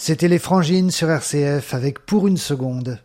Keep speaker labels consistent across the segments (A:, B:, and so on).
A: C'était les Frangines sur RCF avec Pour une seconde.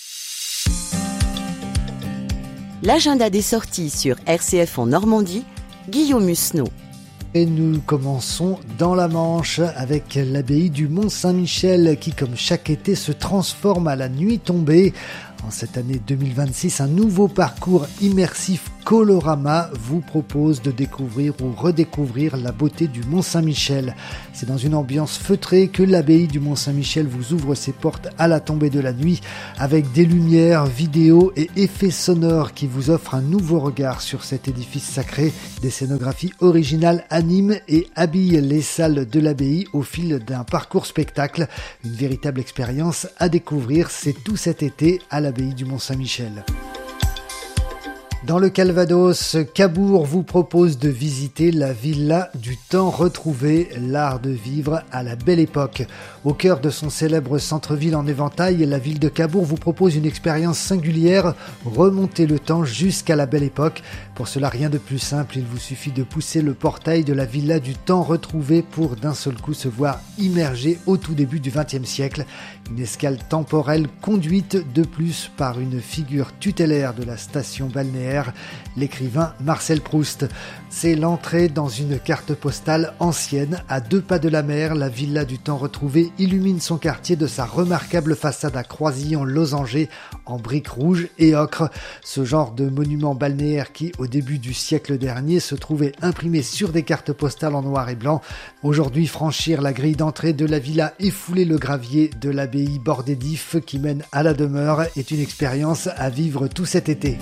B: L'agenda des sorties sur RCF en Normandie, Guillaume Musneau.
A: Et nous commençons dans la Manche avec l'abbaye du Mont-Saint-Michel qui, comme chaque été, se transforme à la nuit tombée. En cette année 2026, un nouveau parcours immersif Colorama vous propose de découvrir ou redécouvrir la beauté du Mont-Saint-Michel. C'est dans une ambiance feutrée que l'abbaye du Mont-Saint-Michel vous ouvre ses portes à la tombée de la nuit avec des lumières, vidéos et effets sonores qui vous offrent un nouveau regard sur cet édifice sacré. Des scénographies originales animent et habillent les salles de l'abbaye au fil d'un parcours spectacle. Une véritable expérience à découvrir, c'est tout cet été à l'abbaye du Mont-Saint-Michel. Dans le Calvados, Cabourg vous propose de visiter la villa du temps retrouvé, l'art de vivre à la belle époque. Au cœur de son célèbre centre-ville en éventail, la ville de Cabourg vous propose une expérience singulière, remonter le temps jusqu'à la belle époque. Pour cela, rien de plus simple, il vous suffit de pousser le portail de la villa du temps retrouvé pour d'un seul coup se voir immergé au tout début du XXe siècle. Une escale temporelle conduite de plus par une figure tutélaire de la station balnéaire, l'écrivain Marcel Proust. C'est l'entrée dans une carte postale ancienne. À 2 pas de la mer, la villa du temps retrouvé illumine son quartier de sa remarquable façade à croisillons losangés en briques rouges et ocre. Ce genre de monument balnéaire qui, au début du siècle dernier, se trouvait imprimé sur des cartes postales en noir et blanc. Aujourd'hui, franchir la grille d'entrée de la villa et fouler le gravier de l'abbaye bordée d'ifs qui mène à la demeure est une expérience à vivre tout cet été.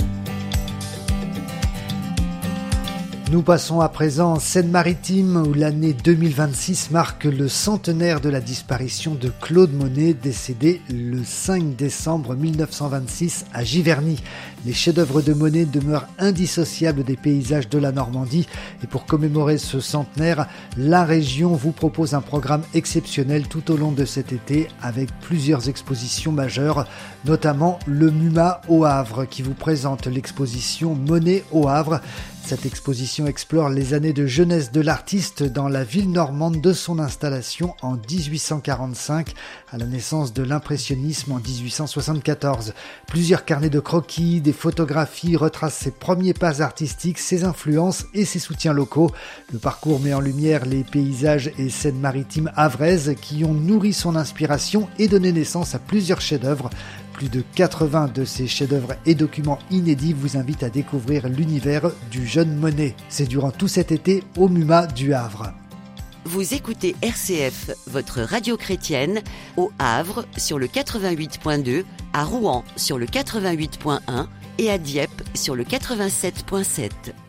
A: Nous passons à présent en Seine-Maritime où l'année 2026 marque le centenaire de la disparition de Claude Monet, décédé le 5 décembre 1926 à Giverny. Les chefs-d'œuvre de Monet demeurent indissociables des paysages de la Normandie et pour commémorer ce centenaire, la région vous propose un programme exceptionnel tout au long de cet été avec plusieurs expositions majeures, notamment le MUMA au Havre qui vous présente l'exposition Monet au Havre. Cette exposition explore les années de jeunesse de l'artiste dans la ville normande de son installation en 1845 à la naissance de l'impressionnisme en 1874. Plusieurs carnets de croquis, des photographies retracent ses premiers pas artistiques, ses influences et ses soutiens locaux. Le parcours met en lumière les paysages et scènes maritimes havraises qui ont nourri son inspiration et donné naissance à plusieurs chefs-d'œuvre. Plus de 80 de ces chefs-d'œuvre et documents inédits vous invitent à découvrir l'univers du jeune Monet. C'est durant tout cet été au MUMA du Havre.
B: Vous écoutez RCF, votre radio chrétienne, au Havre sur le 88.2, à Rouen sur le 88.1 et à Dieppe sur le 87.7.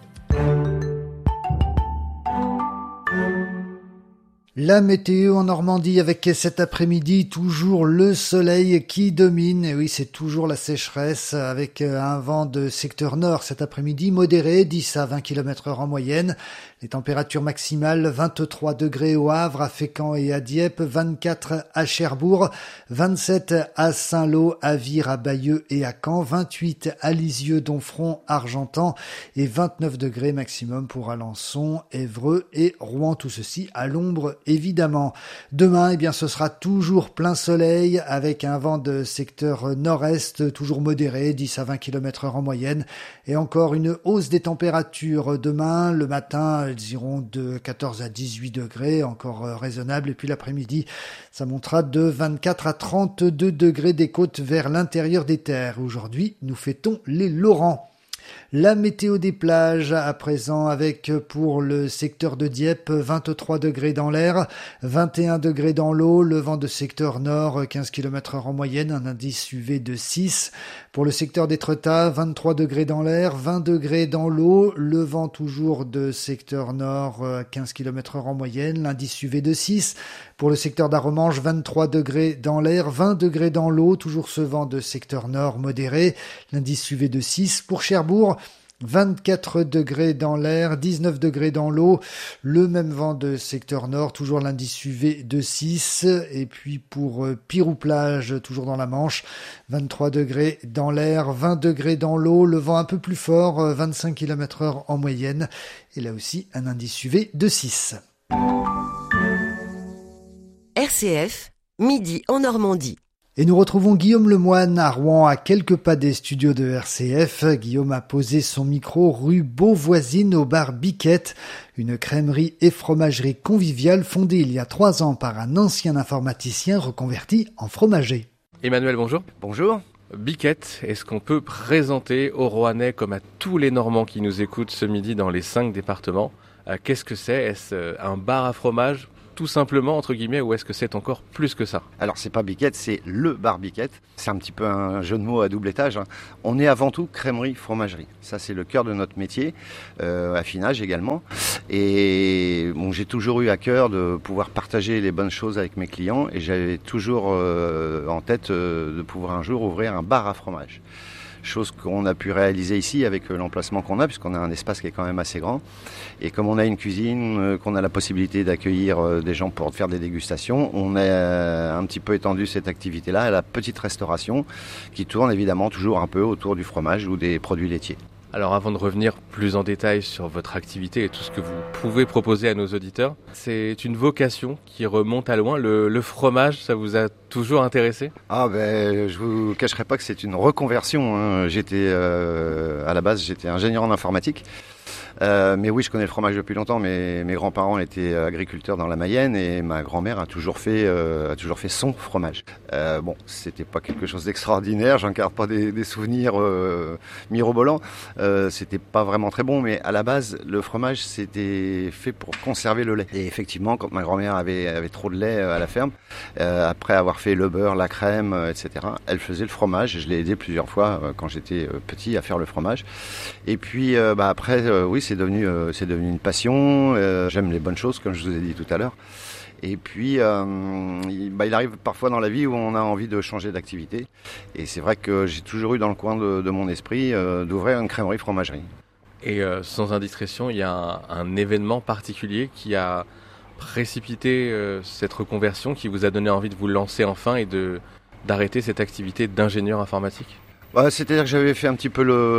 A: La météo en Normandie avec cet après-midi toujours le soleil qui domine. Et oui, c'est toujours la sécheresse avec un vent de secteur nord cet après-midi modéré, 10 à 20 km/h en moyenne. Les températures maximales 23 degrés au Havre, à Fécamp et à Dieppe, 24 à Cherbourg, 27 à Saint-Lô, à Vire, à Bayeux et à Caen, 28 à Lisieux, Domfront, Argentan et 29 degrés maximum pour Alençon, Évreux et Rouen. Tout ceci à l'ombre évidemment. Demain, ce sera toujours plein soleil avec un vent de secteur nord-est toujours modéré, 10 à 20 km/h en moyenne et encore une hausse des températures. Demain, le matin, elles iront de 14 à 18 degrés, encore raisonnable. Et puis l'après-midi, ça montera de 24 à 32 degrés des côtes vers l'intérieur des terres. Aujourd'hui, nous fêtons les Laurents. La météo des plages à présent avec pour le secteur de Dieppe 23 degrés dans l'air, 21 degrés dans l'eau, le vent de secteur nord 15 km/h en moyenne, un indice UV de 6. Pour le secteur d'Étretat, 23 degrés dans l'air, 20 degrés dans l'eau, le vent toujours de secteur nord 15 km/h en moyenne, l'indice UV de 6. Pour le secteur d'Arromanches, 23 degrés dans l'air, 20 degrés dans l'eau, toujours ce vent de secteur nord modéré, l'indice UV de 6. Pour Cherbourg, 24 degrés dans l'air, 19 degrés dans l'eau, le même vent de secteur nord, toujours l'indice UV de 6. Et puis pour Pirou-Plage, toujours dans la Manche, 23 degrés dans l'air, 20 degrés dans l'eau, le vent un peu plus fort, 25 km/h en moyenne. Et là aussi, un indice UV de 6.
B: RCF, midi en Normandie.
A: Et nous retrouvons Guillaume Lemoine à Rouen, à quelques pas des studios de RCF. Guillaume a posé son micro rue Beauvoisine au bar Biquette, une crèmerie et fromagerie conviviale fondée il y a 3 ans par un ancien informaticien reconverti en fromager.
C: Emmanuel, bonjour.
D: Bonjour.
C: Biquette, est-ce qu'on peut présenter aux Rouennais comme à tous les Normands qui nous écoutent ce midi dans les 5 départements, qu'est-ce que c'est ? Est-ce un bar à fromage ? Tout simplement, entre guillemets, ou est-ce que c'est encore plus que ça ?
D: Alors c'est pas Biquette, c'est le bar Biquette. C'est un petit peu un jeu de mots à double étage. On est avant tout crèmerie, fromagerie. Ça c'est le cœur de notre métier, affinage également. Et bon, j'ai toujours eu à cœur de pouvoir partager les bonnes choses avec mes clients et j'avais toujours en tête de pouvoir un jour ouvrir un bar à fromage. Chose qu'on a pu réaliser ici avec l'emplacement qu'on a, puisqu'on a un espace qui est quand même assez grand. Et comme on a une cuisine, qu'on a la possibilité d'accueillir des gens pour faire des dégustations, on a un petit peu étendu cette activité-là à la petite restauration qui tourne évidemment toujours un peu autour du fromage ou des produits laitiers.
C: Alors avant de revenir plus en détail sur votre activité et tout ce que vous pouvez proposer à nos auditeurs, c'est une vocation qui remonte à loin. Le fromage, ça vous a toujours intéressé ?
D: Je vous cacherai pas que c'est une reconversion. J'étais à la base, j'étais ingénieur en informatique. Mais oui, je connais le fromage depuis longtemps. Mes grands-parents étaient agriculteurs dans la Mayenne et ma grand-mère a toujours fait son fromage. C'était pas quelque chose d'extraordinaire. J'en garde pas des souvenirs mirobolants. C'était pas vraiment très bon, mais à la base, le fromage c'était fait pour conserver le lait. Et effectivement, quand ma grand-mère avait trop de lait à la ferme, après avoir fait le beurre, la crème, etc., elle faisait le fromage. Je l'ai aidé plusieurs fois quand j'étais petit à faire le fromage. Et puis après, oui. C'est devenu une passion. J'aime les bonnes choses, comme je vous ai dit tout à l'heure. Et puis, il arrive parfois dans la vie où on a envie de changer d'activité. Et c'est vrai que j'ai toujours eu dans le coin de mon esprit d'ouvrir une crèmerie-fromagerie.
C: Et sans indiscrétion, il y a un événement particulier qui a précipité cette reconversion, qui vous a donné envie de vous lancer enfin et d'arrêter cette activité d'ingénieur informatique ?
D: C'est-à-dire que j'avais fait un petit peu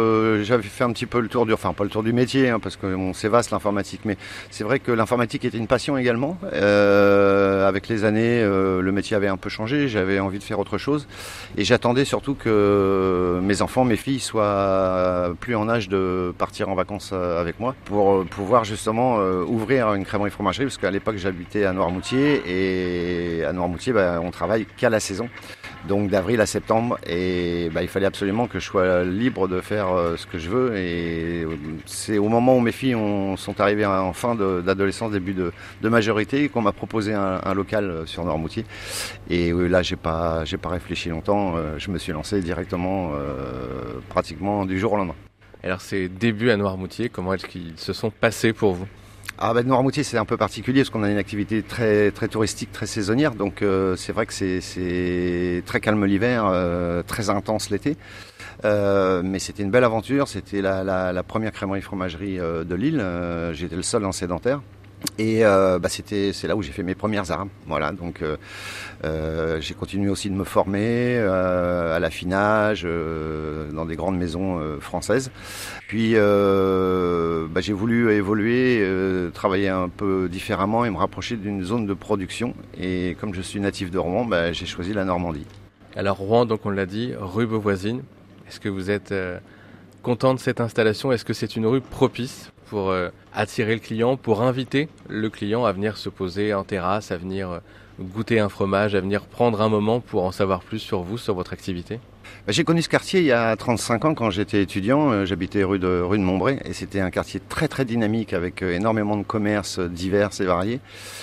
D: le tour pas le tour du métier, parce que c'est vaste l'informatique, mais c'est vrai que l'informatique était une passion également. Avec les années, le métier avait un peu changé, j'avais envie de faire autre chose, et j'attendais surtout que mes filles soient plus en âge de partir en vacances avec moi pour pouvoir justement ouvrir une crèmerie-fromagerie, parce qu'à l'époque j'habitais à Noirmoutier, et à Noirmoutier, on travaille qu'à la saison. Donc d'avril à septembre, et il fallait absolument que je sois libre de faire ce que je veux. Et c'est au moment où mes filles sont arrivées en fin d'adolescence, début de majorité, qu'on m'a proposé un local sur Noirmoutier. Et là, j'ai pas réfléchi longtemps. Je me suis lancé directement, pratiquement du jour au lendemain.
C: Alors ces débuts à Noirmoutier, comment est-ce qu'ils se sont passés pour vous ?
D: Noirmoutier, c'est un peu particulier parce qu'on a une activité très, très touristique, très saisonnière. Donc c'est vrai que c'est très calme l'hiver, très intense l'été. Mais c'était une belle aventure. C'était la première crèmerie-fromagerie de l'île. J'étais le seul en sédentaire. Et c'est là où j'ai fait mes premières armes. Voilà, donc j'ai continué aussi de me former à l'affinage dans des grandes maisons françaises. Puis j'ai voulu évoluer, travailler un peu différemment et me rapprocher d'une zone de production. Et comme je suis natif de Rouen, j'ai choisi la Normandie.
C: Alors Rouen, donc on l'a dit, rue Beauvoisine. Est-ce que vous êtes content de cette installation ? Est-ce que c'est une rue propice pour attirer le client, pour inviter le client à venir se poser en terrasse, à venir goûter un fromage, à venir prendre un moment pour en savoir plus sur vous, sur votre activité ?
D: J'ai connu ce quartier il y a 35 ans quand j'étais étudiant. J'habitais rue de Montbray et c'était un quartier très très dynamique avec énormément de commerces divers et variés.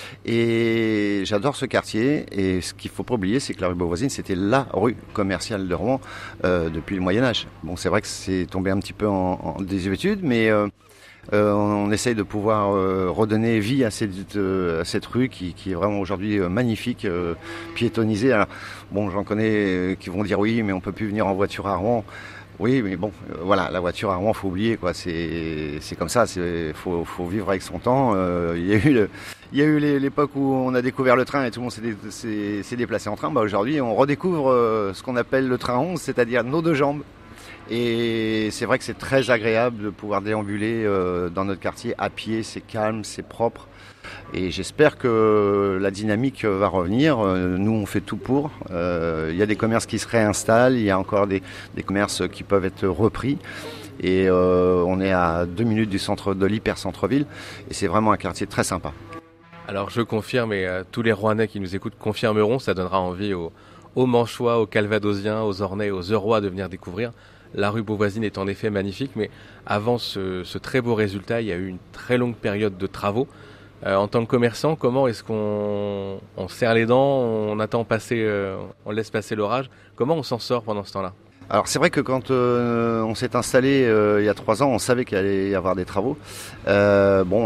D: Et j'adore ce quartier. Et ce qu'il faut pas oublier, c'est que la rue Beauvoisine, c'était la rue commerciale de Rouen depuis le Moyen-Âge. Bon, c'est vrai que c'est tombé un petit peu en désuétude, mais on essaye de pouvoir redonner vie à cette rue qui est vraiment aujourd'hui magnifique, piétonnisée. Alors, bon, j'en connais qui vont dire oui, mais on peut plus venir en voiture à Rouen. Oui, mais bon, voilà, la voiture à Rouen, faut oublier, quoi. C'est comme ça. Faut vivre avec son temps. Il y a eu l'époque où on a découvert le train et tout le monde s'est déplacé en train. Aujourd'hui, on redécouvre ce qu'on appelle le train 11, c'est-à-dire nos deux jambes. Et c'est vrai que c'est très agréable de pouvoir déambuler dans notre quartier à pied, c'est calme, c'est propre. Et j'espère que la dynamique va revenir. Nous, on fait tout pour. Il y a des commerces qui se réinstallent, il y a encore des commerces qui peuvent être repris. Et on est à 2 minutes du centre de l'hyper-centre-ville. Et c'est vraiment un quartier très sympa.
C: Alors je confirme, et tous les Rouennais qui nous écoutent confirmeront, ça donnera envie aux Manchois, aux Calvadosiens, aux Ornais, aux Eurois de venir découvrir. La rue Beauvoisine est en effet magnifique, mais avant ce très beau résultat, il y a eu une très longue période de travaux. En tant que commerçant, comment est-ce qu'on serre les dents, on attend passer, on laisse passer l'orage? Comment on s'en sort pendant ce temps-là?
D: Alors c'est vrai que quand on s'est installé il y a 3 ans, on savait qu'il allait y avoir des travaux. Bon,